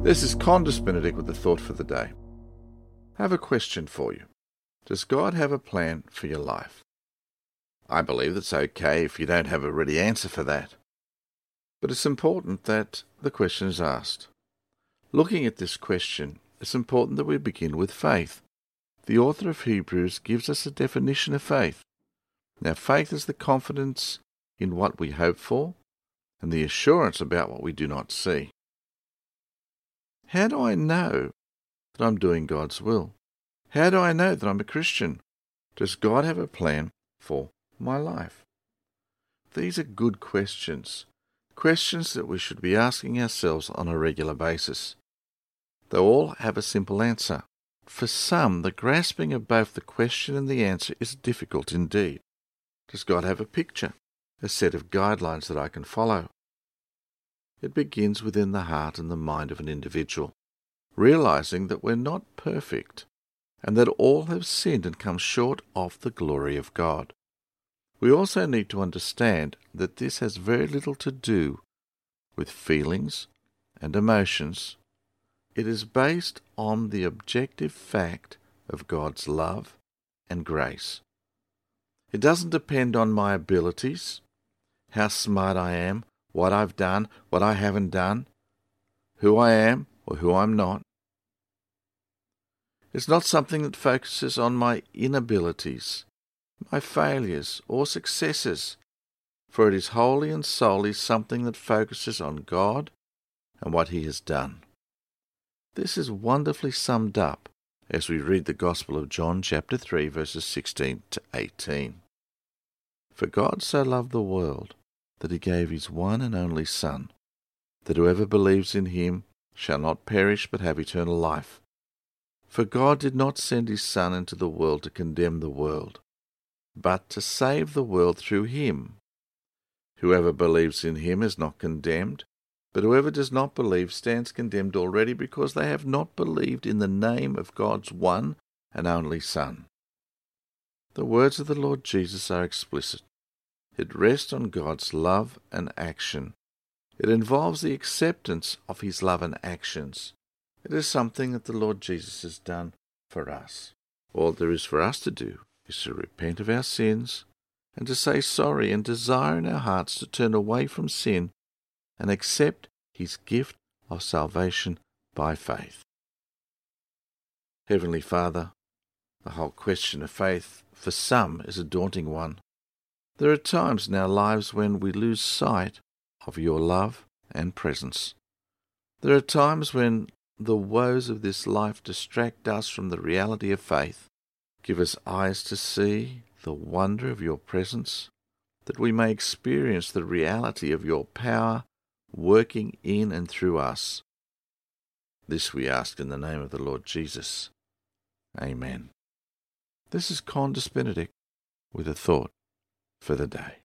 This is Condus Benedict with the thought for the day. I have a question for you. Does God have a plan for your life? I believe it's okay if you don't have a ready answer for that. But it's important that the question is asked. Looking at this question, it's important that we begin with faith. The author of Hebrews gives us a definition of faith. Now, faith is the confidence in what we hope for and the assurance about what we do not see. How do I know that I'm doing God's will? How do I know that I'm a Christian? Does God have a plan for my life? These are good questions, questions that we should be asking ourselves on a regular basis. They all have a simple answer. For some, the grasping of both the question and the answer is difficult indeed. Does God have a picture, a set of guidelines that I can follow? It begins within the heart and the mind of an individual, realizing that we're not perfect and that all have sinned and come short of the glory of God. We also need to understand that this has very little to do with feelings and emotions. It is based on the objective fact of God's love and grace. It doesn't depend on my abilities, how smart I am, what I've done, what I haven't done, who I am or who I'm not. It's not something that focuses on my inabilities, my failures or successes, for it is wholly and solely something that focuses on God and what He has done. This is wonderfully summed up as we read the Gospel of John chapter 3 verses 16 to 18. For God so loved the world that He gave His one and only Son, that whoever believes in Him shall not perish but have eternal life. For God did not send His Son into the world to condemn the world, but to save the world through Him. Whoever believes in Him is not condemned, but whoever does not believe stands condemned already because they have not believed in the name of God's one and only Son. The words of the Lord Jesus are explicit. It rests on God's love and action. It involves the acceptance of His love and actions. It is something that the Lord Jesus has done for us. All there is for us to do is to repent of our sins and to say sorry and desire in our hearts to turn away from sin and accept His gift of salvation by faith. Heavenly Father, the whole question of faith for some is a daunting one. There are times in our lives when we lose sight of Your love and presence. There are times when the woes of this life distract us from the reality of faith. Give us eyes to see the wonder of Your presence, that we may experience the reality of Your power working in and through us. This we ask in the name of the Lord Jesus. Amen. This is Condus Benedict with a thought for the day.